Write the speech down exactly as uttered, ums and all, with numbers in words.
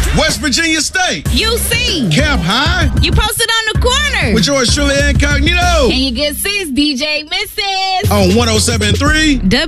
West Virginia State. U C. Cap High. You posted on the corner. With yours truly, Incognito. And your good sis, D J Missus On one oh seven point three.